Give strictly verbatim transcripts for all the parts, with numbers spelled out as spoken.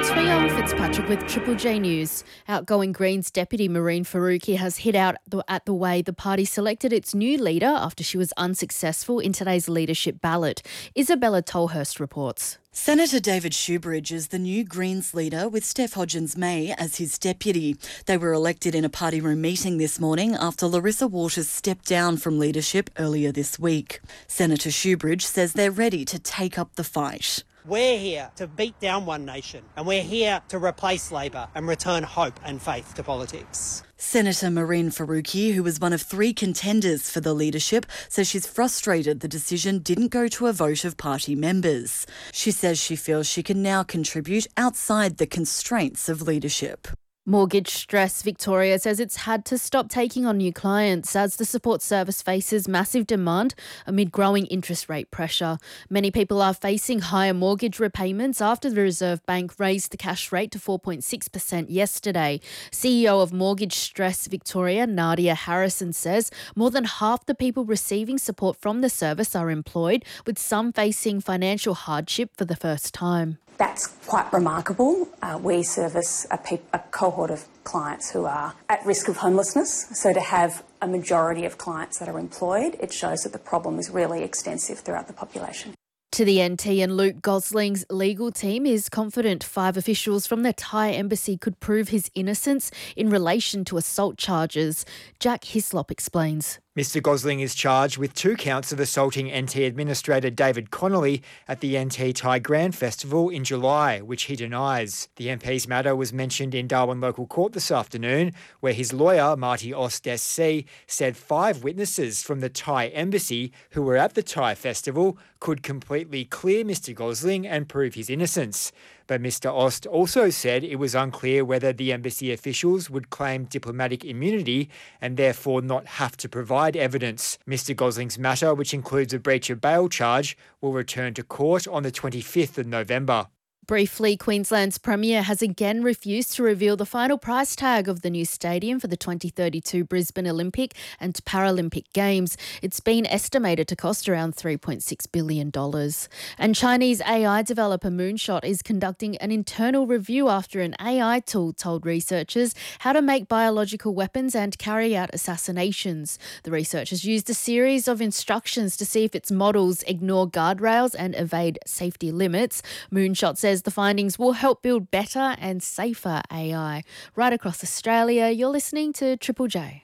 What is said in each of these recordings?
It's Fayong Fitzpatrick with Triple J News. Outgoing Greens deputy Mehreen Faruqi has hit out the, at the way the party selected its new leader after she was unsuccessful in today's leadership ballot. Isabella Tolhurst reports. Senator David Shoebridge is the new Greens leader with Steph Hodgins-May as his deputy. They were elected in a party room meeting this morning after Larissa Waters stepped down from leadership earlier this week. Senator Shoebridge says they're ready to take up the fight. We're here to beat down One Nation, and we're here to replace Labor and return hope and faith to politics. Senator Mehreen Faruqi, who was one of three contenders for the leadership, says she's frustrated the decision didn't go to a vote of party members. She says she feels she can now contribute outside the constraints of leadership. Mortgage Stress Victoria says it's had to stop taking on new clients as the support service faces massive demand amid growing interest rate pressure. Many people are facing higher mortgage repayments after the Reserve Bank raised the cash rate to four point six percent yesterday. C E O of Mortgage Stress Victoria, Nadia Harrison, says more than half the people receiving support from the service are employed, with some facing financial hardship for the first time. That's quite remarkable. Uh, we service a, pe- a cohort of clients who are at risk of homelessness. So to have a majority of clients that are employed, it shows that the problem is really extensive throughout the population. To the N T, and Luke Gosling's legal team is confident five officials from the Thai embassy could prove his innocence in relation to assault charges. Jack Hislop explains. Mister Gosling is charged with two counts of assaulting N T Administrator David Connolly at the N T Thai Grand Festival in July, which he denies. The M P's matter was mentioned in Darwin Local Court this afternoon, where his lawyer, Marty Ost S C, said five witnesses from the Thai embassy who were at the Thai festival could completely clear Mister Gosling and prove his innocence. But Mister Ost also said it was unclear whether the embassy officials would claim diplomatic immunity and therefore not have to provide evidence. Mister Gosling's matter, which includes a breach of bail charge, will return to court on the twenty-fifth of November. Briefly, Queensland's Premier has again refused to reveal the final price tag of the new stadium for the twenty thirty-two Brisbane Olympic and Paralympic Games. It's been estimated to cost around three point six billion dollars. And Chinese A I developer Moonshot is conducting an internal review after an A I tool told researchers how to make biological weapons and carry out assassinations. The researchers used a series of instructions to see if its models ignore guardrails and evade safety limits. Moonshot says the findings will help build better and safer A I. Right across Australia, you're listening to Triple J.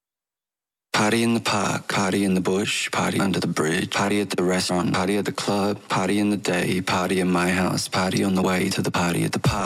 Party in the park, party in the bush, party under the bridge, party at the restaurant, party at the club, party in the day, party in my house, party on the way to the party at the park.